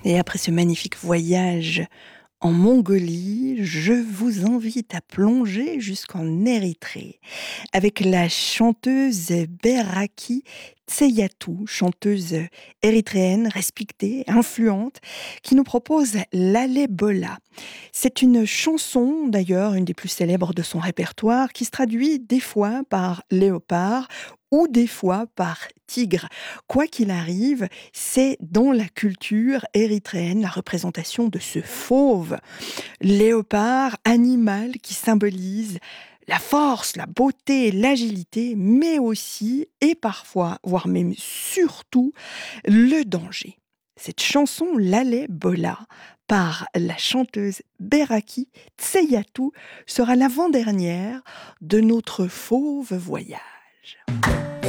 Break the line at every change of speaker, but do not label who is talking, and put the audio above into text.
Et après ce magnifique voyage en Mongolie, je vous invite à plonger jusqu'en Érythrée avec la chanteuse Beraki Tseyatou, chanteuse érythréenne respectée, influente, qui nous propose l'Alebola. C'est une chanson, d'ailleurs, une des plus célèbres de son répertoire, qui se traduit des fois par léopard ou des fois par tigre. Quoi qu'il arrive, c'est dans la culture érythréenne la représentation de ce fauve léopard, animal qui symbolise la force, la beauté, l'agilité, mais aussi et parfois, voire même surtout, le danger. Cette chanson, Lale Bola, par la chanteuse Beraki Tseyatou, sera l'avant-dernière de notre fauve voyage.